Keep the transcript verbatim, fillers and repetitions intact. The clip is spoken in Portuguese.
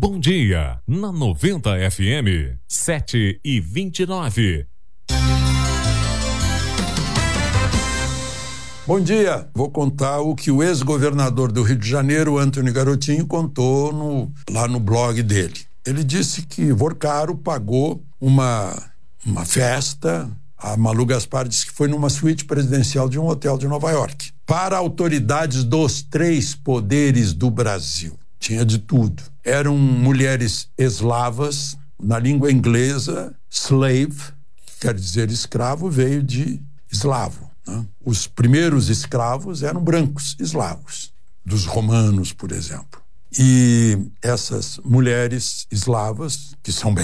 Bom Dia, na noventa F M, sete e vinte e nove. Bom dia, vou contar o que o ex-governador do Rio de Janeiro, Antony Garotinho, contou no, lá no blog dele. Ele disse que Vorcaro pagou uma, uma festa, a Malu Gaspar disse que foi numa suíte presidencial de um hotel de Nova York, para autoridades dos três poderes do Brasil. Tinha de tudo. Eram mulheres eslavas, na língua inglesa, slave, que quer dizer escravo, veio de eslavo. Os primeiros escravos eram brancos, eslavos, dos romanos, por exemplo. E essas mulheres eslavas, que são